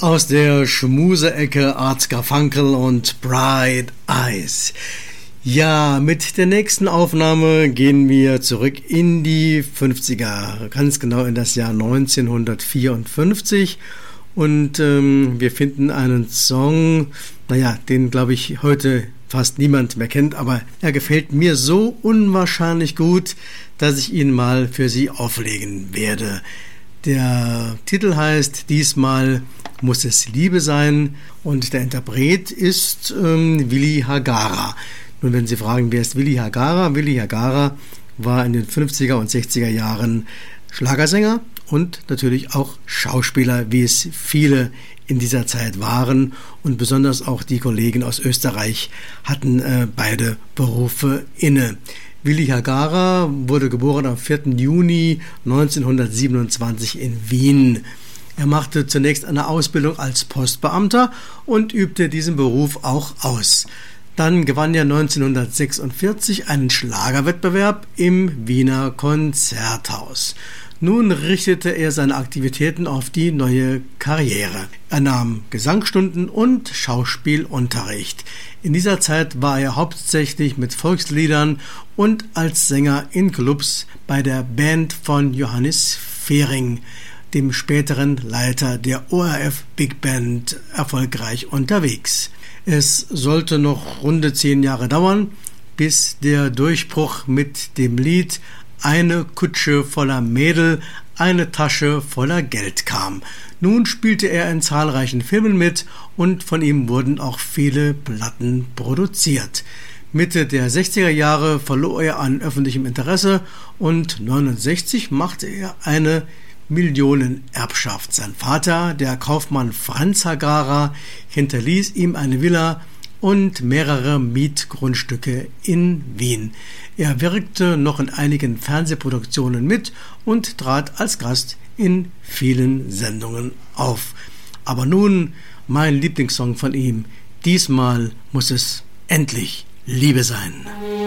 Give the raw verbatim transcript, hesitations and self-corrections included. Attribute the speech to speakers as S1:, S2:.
S1: Aus der Schmuse-Ecke Art Garfunkel und Bright Eyes. Ja, mit der nächsten Aufnahme gehen wir zurück in die fünfziger, ganz genau in das Jahr neunzehnhundertvierundfünfzig. Und ähm, wir finden einen Song, naja, den glaube ich heute fast niemand mehr kennt, aber er gefällt mir so unwahrscheinlich gut, dass ich ihn mal für Sie auflegen werde. Der Titel heißt Diesmal muss es Liebe sein und der Interpret ist ähm, Willi Hagara. Nun, wenn Sie fragen, wer ist Willi Hagara? Willi Hagara war in den fünfziger und sechziger Jahren Schlagersänger und natürlich auch Schauspieler, wie es viele in dieser Zeit waren, und besonders auch die Kollegen aus Österreich hatten äh, beide Berufe inne. Willi Hagara wurde geboren am vierten Juni neunzehnhundertsiebenundzwanzig in Wien. Er machte zunächst eine Ausbildung als Postbeamter und übte diesen Beruf auch aus. Dann gewann er neunzehnhundertsechsundvierzig einen Schlagerwettbewerb im Wiener Konzerthaus. Nun richtete er seine Aktivitäten auf die neue Karriere. Er nahm Gesangsstunden und Schauspielunterricht. In dieser Zeit war er hauptsächlich mit Volksliedern und als Sänger in Clubs bei der Band von Johannes Fehring, dem späteren Leiter der O R F Big Band, erfolgreich unterwegs. Es sollte noch runde zehn Jahre dauern, bis der Durchbruch mit dem Lied Eine Kutsche voller Mädel, eine Tasche voller Geld kam. Nun spielte er in zahlreichen Filmen mit und von ihm wurden auch viele Platten produziert. Mitte der sechziger Jahre verlor er an öffentlichem Interesse und neunundsechzig machte er eine Millionenerbschaft. Sein Vater, der Kaufmann Franz Hagara, hinterließ ihm eine Villa und mehrere Mietgrundstücke in Wien. Er wirkte noch in einigen Fernsehproduktionen mit und trat als Gast in vielen Sendungen auf. Aber nun mein Lieblingssong von ihm. Diesmal muss es endlich Liebe sein.